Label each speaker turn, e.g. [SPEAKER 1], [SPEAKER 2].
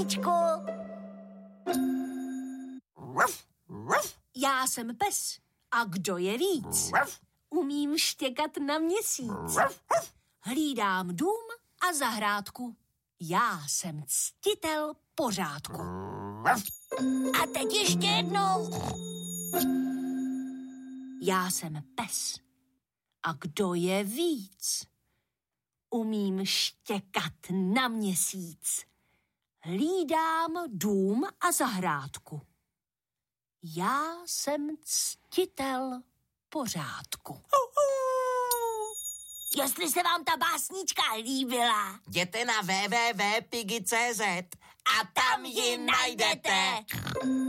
[SPEAKER 1] Já jsem pes. A kdo je víc? Umím štěkat na měsíc. Hlídám dům a zahrádku. Já jsem ctitel pořádku.
[SPEAKER 2] A teď ještě jednou.
[SPEAKER 1] Já jsem pes. A kdo je víc? Umím štěkat na měsíc. Hlídám dům a zahrádku. Já jsem ctitel pořádku.
[SPEAKER 2] Jestli se vám ta básnička líbila,
[SPEAKER 3] jděte na www.piggy.cz a tam ji najdete.